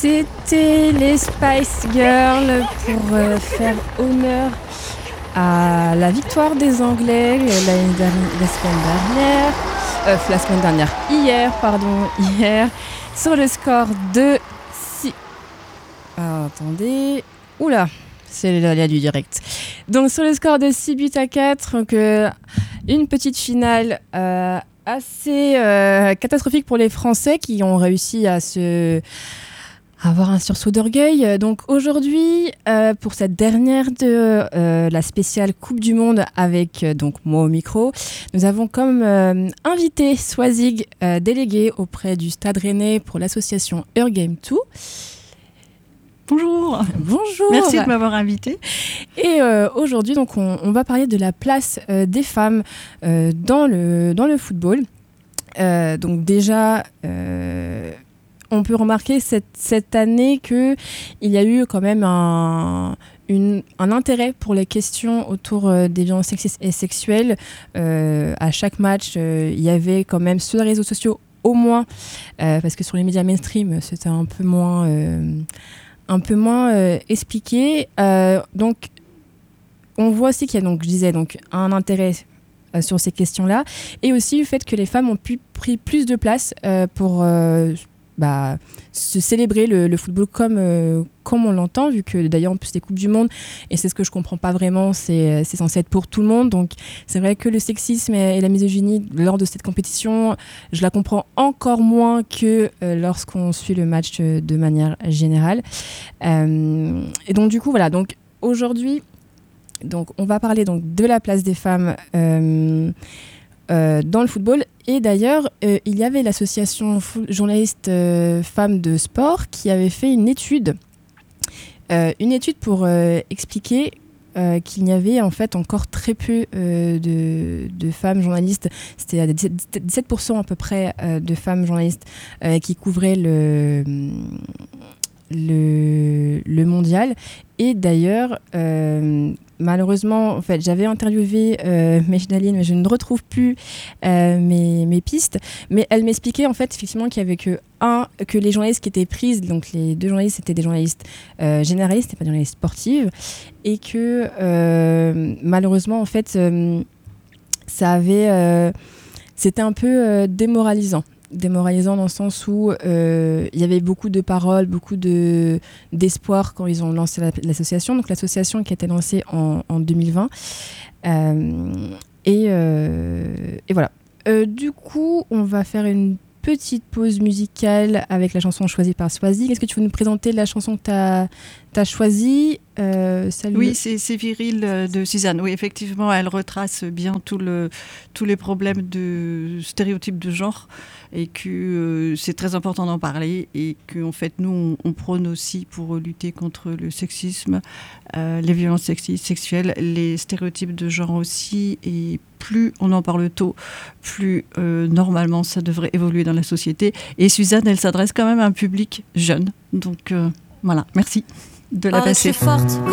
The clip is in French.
C'était les Spice Girls pour faire honneur à la victoire des Anglais hier, sur le score de 6. Attendez. Oula, c'est l'aléa du direct. Donc sur le score de 6 buts à 4, donc, une petite finale assez catastrophique pour les Français qui ont réussi à avoir un sursaut d'orgueil. Donc aujourd'hui, pour cette dernière de la spéciale Coupe du Monde avec donc moi au micro, nous avons comme invité Swazig, délégué auprès du Stade Rennais pour l'association Eurgame 2. Bonjour. Bonjour. Merci de m'avoir invité. Et aujourd'hui, donc, on va parler de la place des femmes dans le football. Donc déjà, on peut remarquer cette année qu'il y a eu quand même un intérêt pour les questions autour des violences sexistes et sexuelles. À chaque match, il y avait quand même sur les réseaux sociaux au moins, parce que sur les médias mainstream, c'était un peu moins expliqué. Donc, on voit aussi qu'il y a, donc, je disais, donc, un intérêt sur ces questions-là, et aussi le fait que les femmes ont pris plus de place pour se célébrer le football comme on l'entend, vu que d'ailleurs en plus les Coupes du Monde, et c'est ce que je comprends pas vraiment, c'est censé être pour tout le monde. Donc c'est vrai que le sexisme et la misogynie lors de cette compétition, je la comprends encore moins que lorsqu'on suit le match de manière générale. Et donc du coup voilà, donc aujourd'hui donc on va parler donc de la place des femmes dans le football. Et d'ailleurs, il y avait l'association journalistes femmes de sport qui avait fait une étude pour expliquer qu'il y avait en fait encore très peu de femmes journalistes. C'était à 17% à peu près de femmes journalistes qui couvraient le mondial. Et d'ailleurs, malheureusement, en fait, j'avais interviewé Mejdaline, mais je ne retrouve plus mes pistes. Mais elle m'expliquait en fait effectivement qu'il y avait que les journalistes qui étaient prises, donc les deux journalistes étaient des journalistes généralistes et pas des journalistes sportives, et que malheureusement en fait, c'était un peu démoralisant dans le sens où il y avait beaucoup de paroles, beaucoup d'espoir quand ils ont lancé l'association. Donc l'association qui a été lancée en 2020. Et voilà. Du coup, on va faire une petite pause musicale avec la chanson choisie par Swazig. Est-ce que tu veux nous présenter la chanson que tu as choisie? Oui, c'est Viril de Suzanne. Oui, effectivement, elle retrace bien tous les problèmes de stéréotypes de genre, et que c'est très important d'en parler, et qu'en fait, nous, on prône aussi pour lutter contre le sexisme, les violences sexuelles, les stéréotypes de genre aussi, et plus on en parle tôt, plus normalement ça devrait évoluer dans la société. Et Suzanne, elle s'adresse quand même à un public jeune. Donc voilà, merci de la passer. Je suis forte